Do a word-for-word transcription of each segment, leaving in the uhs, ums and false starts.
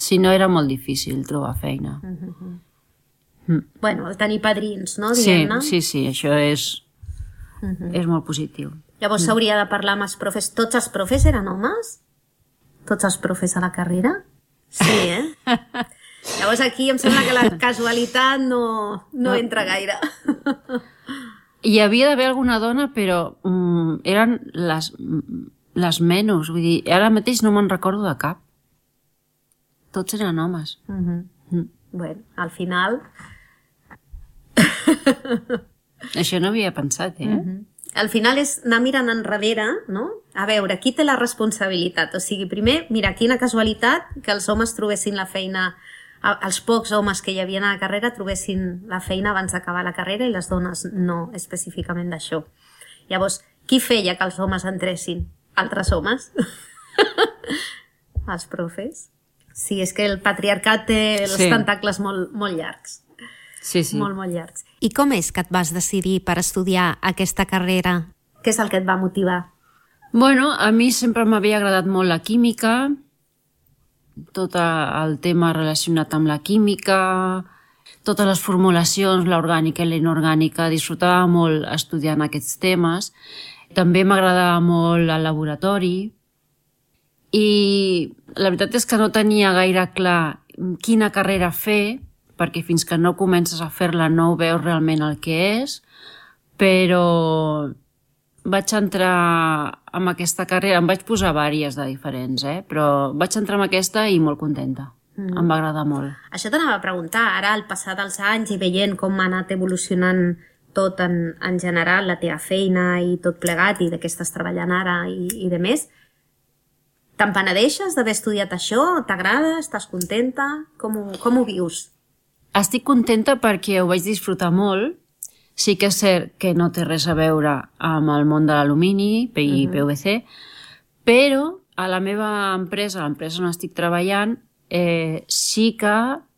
Si no, era molt difícil trobar feina. Uh-huh. Mm. Bueno, el tenir padrins, no? Sí, Diguem-ne. sí, sí, això és, Uh-huh. és molt positiu. Llavors s'hauria de parlar amb els profes. Tots els profes eren homes? Tots els profes a la carrera? Sí, eh? Llavors aquí em sembla que la casualitat no, no entra gaire. Hi havia d'haver alguna dona, però mm, eren les, les menys. Vull dir, ara mateix no me'n recordo de cap. Tots eren homes. Uh-huh. Mm. Bueno, al final... Això no havia pensat, eh? Uh-huh. Al final és anar mirant enrere, no? A veure, qui té la responsabilitat? O sigui, primer, mira, quina casualitat que els homes trobessin la feina, els pocs homes que hi havia a la carrera trobessin la feina abans d'acabar la carrera i les dones no específicament d'això. Llavors, qui feia que els homes entressin? Altres homes? Els profes? Sí, és que el patriarcat té els Sí. tentacles molt, molt llargs. Sí, sí. Molt, molt llargs. I com és que et vas decidir per estudiar aquesta carrera? Què és el que et va motivar? Bueno, a mi sempre m'havia agradat molt la química, tot el tema relacionat amb la química, totes les formulacions, l'orgànica i la inorgànica, disfrutava molt estudiant aquests temes. També m'agradava molt el laboratori i la veritat és que no tenia gaire clar quina carrera fer, perquè fins que no comences a fer-la no ho veus realment el que és, però vaig entrar en aquesta carrera, em vaig posar vàries de diferents, eh? Però vaig entrar en aquesta i molt contenta, mm. em va agradar molt. Això t'anava a preguntar, ara al passar dels anys i veient com ha anat evolucionant tot en, en general, la teva feina i tot plegat i de què estàs treballant ara i, i de més, te'n penedeixes d'haver estudiat això? T'agrada? Estàs contenta? Com ho, com ho vius? Estic contenta perquè ho vaig disfrutar molt. Sí que és cert que no té res a veure amb el món de l'alumini i P V C, però a la meva empresa, l'empresa on estic treballant, eh, sí que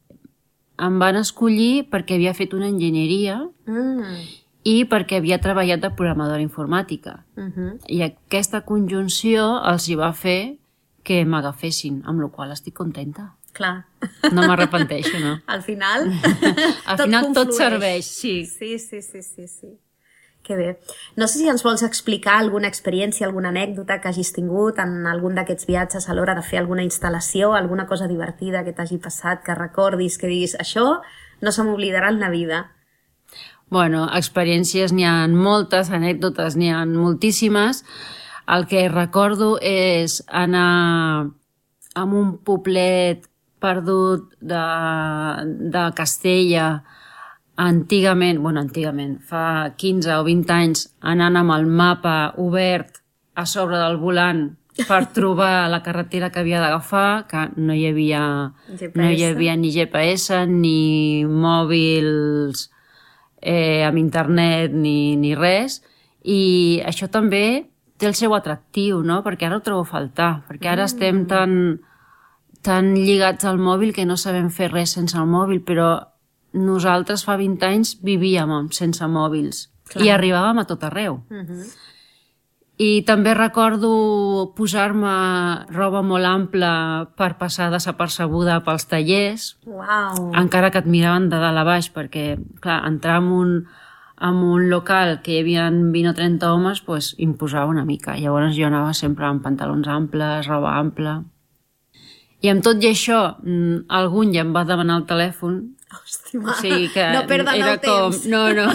em van escollir perquè havia fet una enginyeria Mm. i perquè havia treballat de programadora informàtica. Uh -huh. I aquesta conjunció els hi va fer que m'agafessin, amb la qual estic contenta. Clar. No m'arrepenteixo, no? Al final, Al tot final tot conflueix. serveix, sí. Sí, sí, sí, sí, sí. Que bé. No sé si ens vols explicar alguna experiència, alguna anècdota que hagis tingut en algun d'aquests viatges a l'hora de fer alguna instal·lació, alguna cosa divertida que t'hagi passat, que recordis, que diguis, això no se m'oblidarà en la vida. Bueno, experiències n'hi ha moltes, anècdotes n'hi ha moltíssimes. El que recordo és anar a un poblet perdut de, de Castella, antigament, bueno, antigament, fa quinze o vint anys, anant amb el mapa obert a sobre del volant per trobar la carretera que havia d'agafar, que no hi havia, G P S. no hi havia ni G P S, ni mòbils eh, amb internet, ni, ni res. I això també té el seu atractiu, no? Perquè ara ho trobo a faltar, perquè ara mm. estem tan, tan lligats al mòbil que no sabem fer res sense el mòbil, però nosaltres fa vint anys vivíem sense mòbils. Clar. I arribàvem a tot arreu. Uh-huh. I també recordo posar-me roba molt ampla per passar desapercebuda pels tallers, Uau! encara que et miraven de dalt a baix, perquè, clar, entrar en un, en un local que hi havia vint o trenta homes, pues, imposava una mica. Llavors jo anava sempre amb pantalons amples, roba ampla. I amb tot i això, algun ja em va demanar el telèfon. Hòstia, O sigui que no perden era el com... temps. No, no.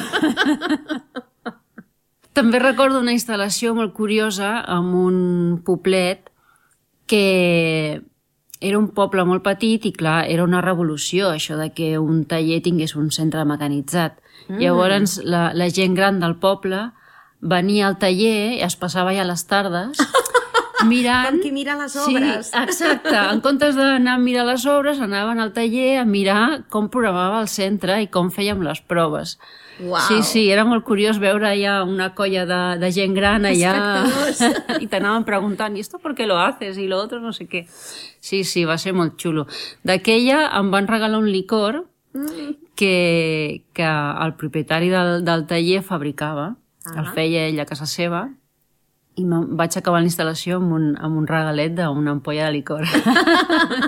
També recordo una instal·lació molt curiosa en un poblet que era un poble molt petit i, clar, era una revolució, això de que un taller tingués un centre mecanitzat. Mm. Llavors, la, la gent gran del poble venia al taller i es passava ja les tardes mirant... Com qui mira les obres. Sí, exacte. En comptes d'anar a mirar les obres, anaven al taller a mirar com programava el centre i com fèiem les proves. Uau. Sí, sí, era molt curiós veure ja una colla de, de gent gran allà i t'anaven preguntant, ¿y esto por qué lo haces? Y lo otro no sé què. Sí, sí, va ser molt xulo. D'aquella em van regalar un licor que, que el propietari del, del taller fabricava. Ah. El feia ell a casa seva. I vaig acabar la instal·lació amb un, amb un regalet d'una ampolla de licor.